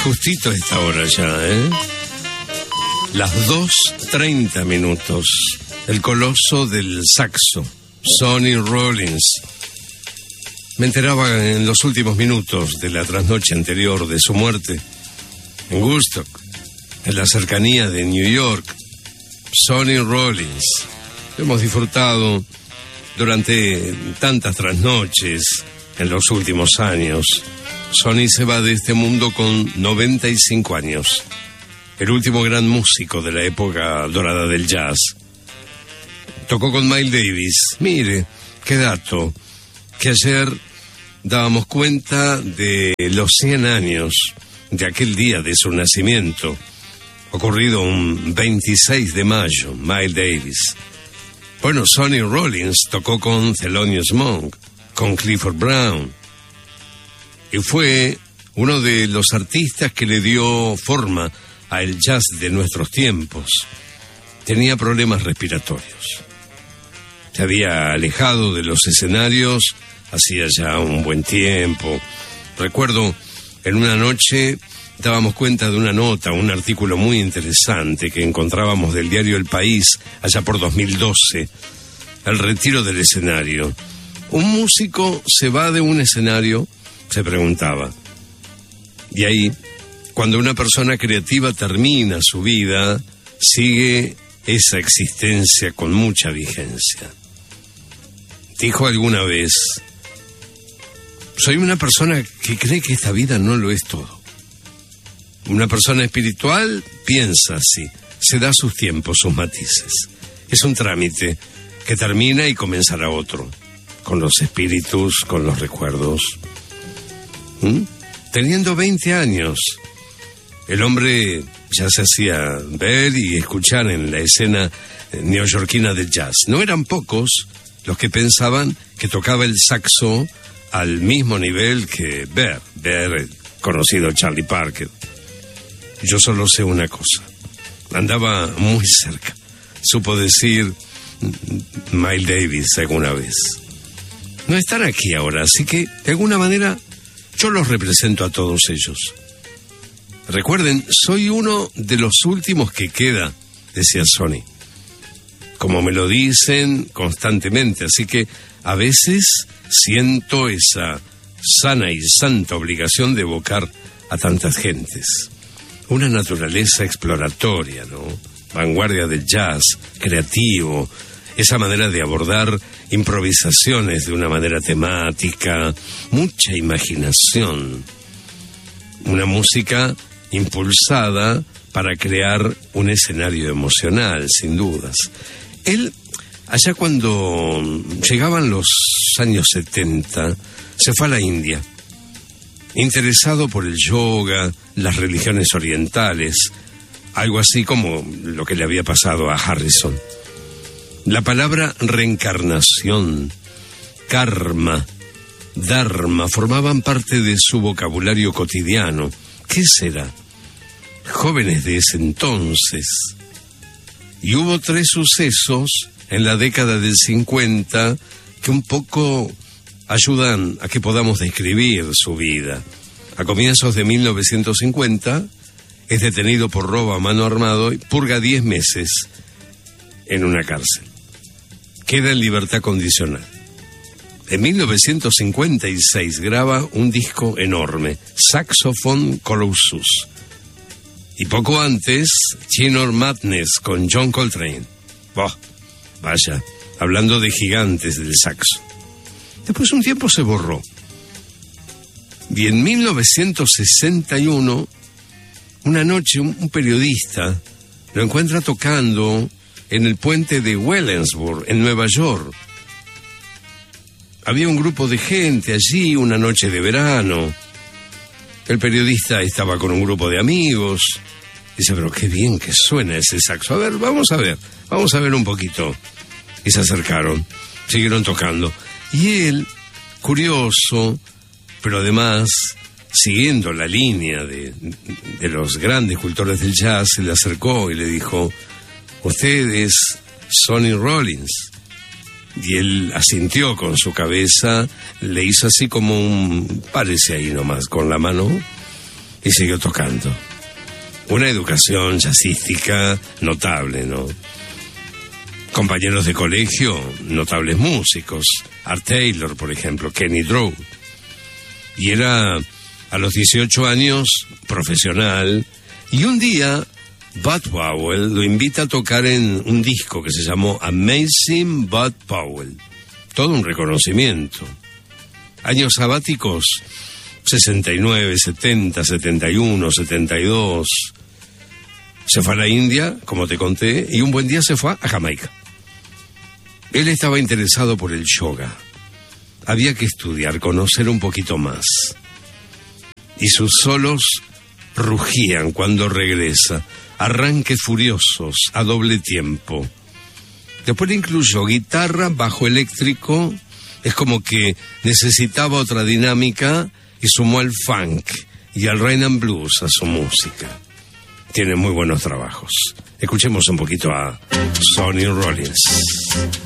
Justito a esta hora ya, ¿eh? Las 2:30 minutos. El coloso del saxo, Sonny Rollins. Me enteraba en los últimos minutos de la trasnoche anterior de su muerte, en Woodstock, en la cercanía de New York. Sonny Rollins. Hemos disfrutado durante tantas trasnoches en los últimos años. Sonny se va de este mundo con 95 años. El último gran músico de la época dorada del jazz. Tocó con Miles Davis. Mire, qué dato, que ayer dábamos cuenta de los 100 años de aquel día de su nacimiento, ocurrido un 26 de mayo, Miles Davis. Bueno, Sonny Rollins tocó con Thelonious Monk, con Clifford Brown, y fue uno de los artistas que le dio forma al jazz de nuestros tiempos. Tenía problemas respiratorios. Se había alejado de los escenarios hacía ya un buen tiempo. Recuerdo, en una noche dábamos cuenta de una nota, un artículo muy interesante que encontrábamos del diario El País, allá por 2012, el retiro del escenario. Un músico se va de un escenario, se preguntaba. Y ahí, cuando una persona creativa termina su vida, sigue esa existencia con mucha vigencia. Dijo alguna vez: soy una persona que cree que esta vida no lo es todo. Una persona espiritual piensa así, se da sus tiempos, sus matices. Es un trámite que termina y comenzará otro, con los espíritus, con los recuerdos. Teniendo 20 años, el hombre ya se hacía ver y escuchar en la escena neoyorquina del jazz. No eran pocos los que pensaban que tocaba el saxo al mismo nivel que Bear, conocido Charlie Parker. Yo solo sé una cosa: andaba muy cerca. Supo decir Miles Davis alguna vez. No están aquí ahora, así que de alguna manera yo los represento a todos ellos. Recuerden, soy uno de los últimos que queda, decía Sonny. Como me lo dicen constantemente, así que a veces siento esa sana y santa obligación de evocar a tantas gentes. Una naturaleza exploratoria, ¿no? Vanguardia del jazz, creativo, esa manera de abordar improvisaciones de una manera temática, mucha imaginación. Una música impulsada para crear un escenario emocional, sin dudas. Él, allá cuando llegaban los años 70, se fue a la India, interesado por el yoga, las religiones orientales, algo así como lo que le había pasado a Harrison. La palabra reencarnación, karma, dharma formaban parte de su vocabulario cotidiano. ¿Qué será? Jóvenes de ese entonces. Y hubo 3 sucesos en la década del 50 que un poco ayudan a que podamos describir su vida. A comienzos de 1950 es detenido por robo a mano armado y purga 10 meses en una cárcel. Queda en libertad condicional. En 1956 graba un disco enorme, Saxophone Colossus. Y poco antes, Chinor Madness con John Coltrane. Vaya, hablando de gigantes del saxo. Después un tiempo se borró. Y en 1961, una noche, un periodista lo encuentra tocando en el puente de Wellensburg, en Nueva York. Había un grupo de gente allí, una noche de verano. El periodista estaba con un grupo de amigos. Dice, pero qué bien que suena ese saxo. A ver vamos a ver un poquito. Y se acercaron, siguieron tocando. Y él, curioso, pero además siguiendo la línea de los grandes cultores del jazz, se le acercó y le dijo, usted es Sonny Rollins. Y él asintió con su cabeza, le hizo así como un párese ahí nomás con la mano, y siguió tocando. Una educación jazzística notable, ¿no? Compañeros de colegio, notables músicos. Art Taylor, por ejemplo, Kenny Drew. Y era, a los 18 años, profesional. Y un día, Bud Powell lo invita a tocar en un disco que se llamó Amazing Bud Powell. Todo un reconocimiento. Años sabáticos, 69, 70, 71, 72. Se fue a la India, como te conté, y un buen día se fue a Jamaica. Él estaba interesado por el yoga. Había que estudiar, conocer un poquito más. Y sus solos rugían cuando regresa. Arranques furiosos, a doble tiempo. Después le incluyó guitarra, bajo eléctrico. Es como que necesitaba otra dinámica y sumó al funk y al rhythm and blues a su música. Tiene muy buenos trabajos. Escuchemos un poquito a Sonny Rollins.